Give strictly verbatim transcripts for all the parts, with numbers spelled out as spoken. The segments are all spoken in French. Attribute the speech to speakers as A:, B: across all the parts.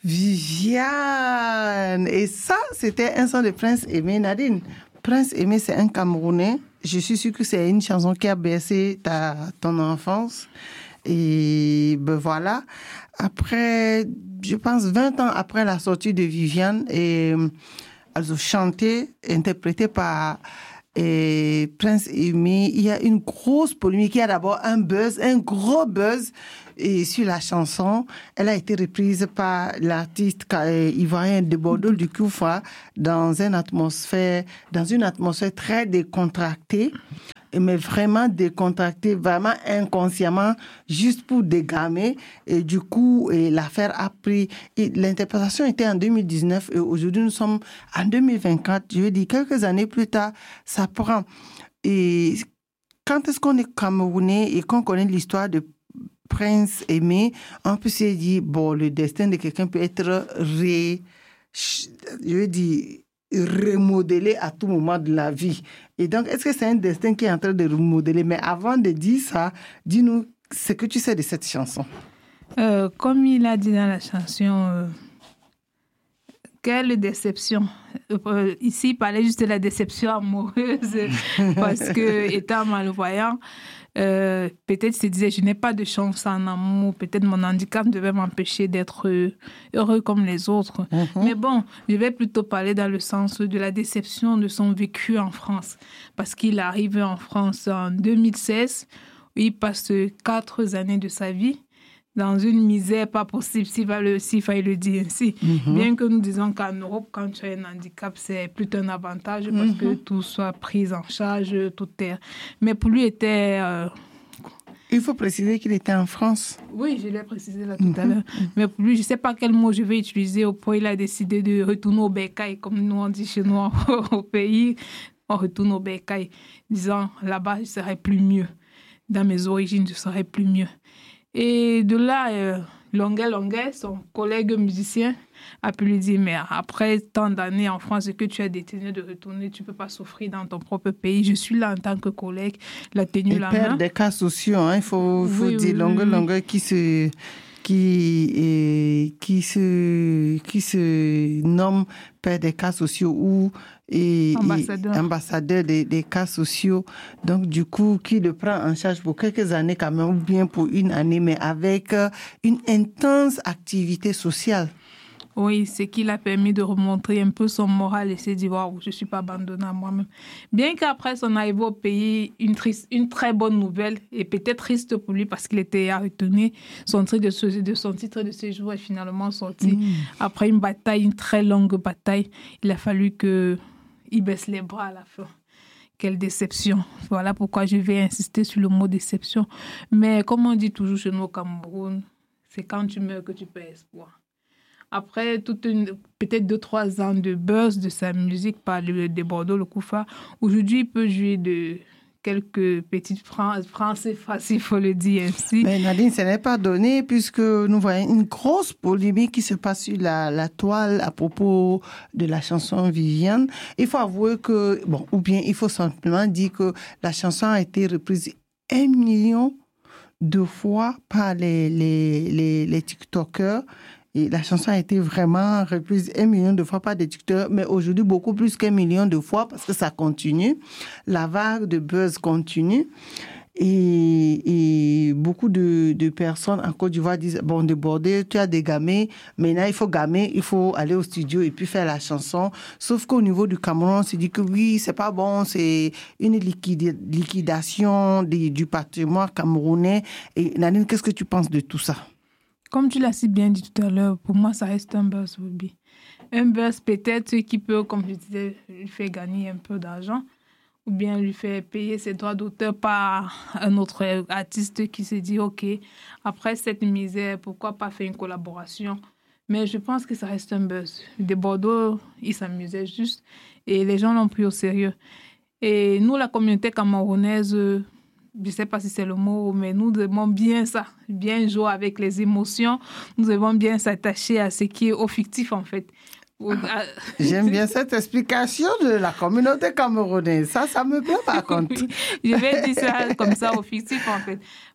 A: Viviane. Et ça, c'était un son de Prince Aimé. Nadine, Prince Aimé, c'est un Camerounais. Je suis sûre que c'est une chanson qui a bercé ta, ton enfance. Et ben voilà. Après, je pense vingt ans après la sortie de Viviane, et elles ont chanté, interprété par et Prince Aimé. Il y a une grosse polémique. Il y a d'abord un buzz, un gros buzz et sur la chanson. Elle a été reprise par l'artiste ivoirien de Bordeaux du Koufa dans une atmosphère, dans une atmosphère très décontractée, mais vraiment décontractée, vraiment inconsciemment, juste pour dégamer. Et du coup, et l'affaire a pris... Et l'interprétation était en deux mille dix-neuf et aujourd'hui, nous sommes en deux mille vingt-quatre. Je veux dire, quelques années plus tard, ça prend. Et quand est-ce qu'on est Camerounais et qu'on connaît l'histoire de Prince Aimé, on peut se dire, bon, le destin de quelqu'un peut être ré... Je veux dire... remodeler à tout moment de la vie. Et donc, est-ce que c'est un destin qui est en train de remodeler? Mais avant de dire ça, dis-nous ce que tu sais de cette chanson.
B: Euh, comme il a dit dans la chanson, euh, quelle déception. Euh, ici, il parlait juste de la déception amoureuse parce que, étant malvoyant, Euh, peut-être se disait je n'ai pas de chance en amour, peut-être mon handicap devait m'empêcher d'être heureux comme les autres. Mm-hmm. Mais bon, je vais plutôt parler dans le sens de la déception de son vécu en France, parce qu'il est arrivé en France en deux mille seize, où il passe quatre années de sa vie dans une misère pas possible, s'il, va le, s'il fallait le dire ainsi. Mm-hmm. Bien que nous disons qu'en Europe, quand tu as un handicap, c'est plutôt un avantage parce mm-hmm. que tout soit pris en charge, tout est... Mais pour lui, était... Euh...
A: Il faut préciser qu'il était en France.
B: Oui, je l'ai précisé là tout mm-hmm. à l'heure. Mais pour lui, je ne sais pas quel mot je vais utiliser. Au point, il a décidé de retourner au bercail, comme nous on dit chez nous au pays. On retourne au bercail, disant là-bas, je serais plus mieux. Dans mes origines, je serais plus mieux. Et de là, euh, Longuet Longuet, son collègue musicien, a pu lui dire, mais après tant d'années en France, que tu as détenu de retourner, tu ne peux pas souffrir dans ton propre pays. Je suis là en tant que collègue, la tenue la main.
A: Et père des cas sociaux, hein, il faut, faut oui, dire oui, Longuet oui. Longuet qui se... Qui, et, qui, se, qui se nomme père des cas sociaux ou et,
B: ambassadeur,
A: et ambassadeur des, des cas sociaux. Donc, du coup, qui le prend en charge pour quelques années quand même, ou bien pour une année, mais avec une intense activité sociale.
B: Oui, c'est qui l'a permis de remontrer un peu son moral et se dire, waouh, je ne suis pas abandonnée à moi-même. Bien qu'après son arrivée au pays, une, triste, une très bonne nouvelle, et peut-être triste pour lui parce qu'il était à retenir, son, de, de son titre de séjour est finalement sorti. Mmh. Après une bataille, une très longue bataille, il a fallu qu'il baisse les bras à la fin. Quelle déception. Voilà pourquoi je vais insister sur le mot déception. Mais comme on dit toujours chez nous au Cameroun, c'est quand tu meurs que tu perds espoir. Après toute une, peut-être deux, trois ans de buzz de sa musique par le, de Bordeaux, le Koufa, aujourd'hui, il peut jouer de quelques petites phrases français faciles, il faut le dire ainsi.
A: Mais Nadine, ce n'est pas donné puisque nous voyons une grosse polémique qui se passe sur la, la toile à propos de la chanson Viviane. Il faut avouer que, bon, ou bien il faut simplement dire que la chanson a été reprise un million de fois par les, les, les, les TikTokers. Et la chanson a été vraiment reprise un million de fois par des TikTokers, mais aujourd'hui beaucoup plus qu'un million de fois parce que ça continue. La vague de buzz continue. Et, et beaucoup de, de personnes en Côte d'Ivoire disent, bon, débordé, tu as dégamé, maintenant il faut gamer, il faut aller au studio et puis faire la chanson. Sauf qu'au niveau du Cameroun, on se dit que oui, c'est pas bon, c'est une liquide, liquidation du, du patrimoine camerounais. Et Nadine, qu'est-ce que tu penses de tout ça?
B: Comme tu l'as si bien dit tout à l'heure, pour moi, ça reste un buzz, Ruby. Un buzz peut-être qui peut, comme je disais, lui faire gagner un peu d'argent ou bien lui faire payer ses droits d'auteur par un autre artiste qui se dit, OK, après cette misère, pourquoi pas faire une collaboration? Mais je pense que ça reste un buzz. De Bordeaux, ils s'amusaient juste et les gens l'ont pris au sérieux. Et nous, la communauté camerounaise... je ne sais pas si c'est le mot, mais nous aimons bien ça, bien jouer avec les émotions. Nous aimons bien s'attacher à ce qui est au fictif, en fait.
A: Ah, j'aime bien cette explication de la communauté camerounaise. Ça, ça me plaît par contre.
B: Je vais dire ça comme ça au fictif, en fait.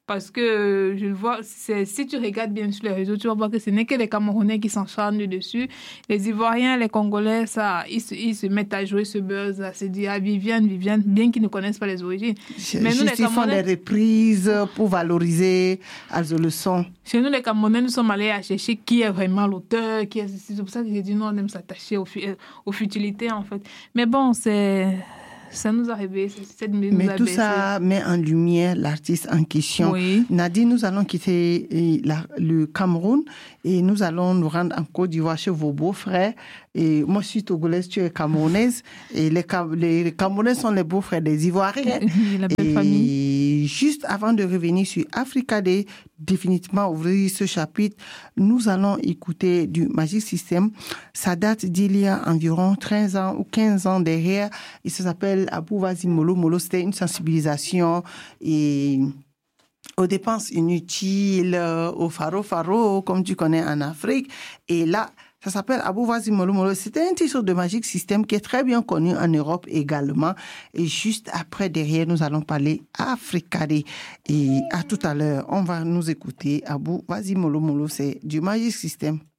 B: Parce que je vois, c'est, si tu regardes bien sur les réseaux, tu vas voir que ce n'est que les Camerounais qui s'en chargent dessus. Les Ivoiriens, les Congolais, ça, ils, se, ils se mettent à jouer ce buzz, à se dire ah, Viviane, Viviane, bien qu'ils ne connaissent pas les origines.
A: Mais nous, les Camerounais, ils font des reprises pour valoriser le son.
B: Chez nous, les Camerounais, nous sommes allés à chercher qui est vraiment l'auteur, qui est... C'est pour ça que j'ai dit non, on aime s'attacher aux, aux futilités, en fait. Mais bon, c'est... Ça nous a rêvé, cette nous
A: Mais
B: a
A: tout
B: baissé.
A: ça met en lumière l'artiste en question.
B: Oui.
A: Nadine, nous allons quitter la, le Cameroun et nous allons nous rendre en Côte d'Ivoire chez vos beaux-frères. Et moi, je suis togolaise, tu es camerounaise. Et les, les Camerounais sont les beaux-frères des Ivoiriens.
B: La belle
A: et
B: famille.
A: Juste avant de revenir sur Africa Day, définitivement ouvrir ce chapitre, nous allons écouter du Magic System. Ça date d'il y a environ treize ans ou quinze ans derrière. Il s'appelle Abou Vazi Molo Molo. C'était une sensibilisation et aux dépenses inutiles, au faro faro, comme tu connais en Afrique. Et là, ça s'appelle Abou Vazi Molo Molo. C'était un titre de Magic System qui est très bien connu en Europe également. Et juste après, derrière, nous allons parler Africa Day. Et à tout à l'heure, on va nous écouter Abou Vazi Molo Molo. C'est du Magic System.